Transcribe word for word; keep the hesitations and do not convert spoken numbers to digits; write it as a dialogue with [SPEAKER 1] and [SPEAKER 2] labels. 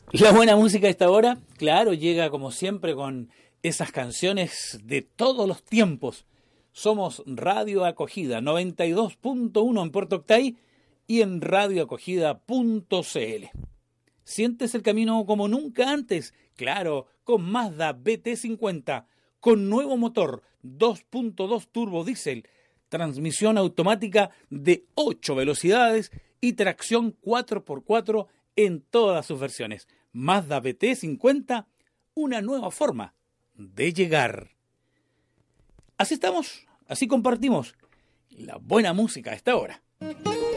[SPEAKER 1] La buena música a esta hora, claro, llega como siempre con esas canciones de todos los tiempos. Somos Radio Acogida noventa y dos punto uno en Puerto Octay y en radio acogida punto c l. Sientes el camino como nunca antes, claro, con Mazda B T cincuenta, con nuevo motor dos punto dos turbo diésel, transmisión automática de ocho velocidades y tracción cuatro por cuatro en todas sus versiones. Mazda B T cincuenta, una nueva forma de llegar. Así estamos, así compartimos la buena música a esta hora.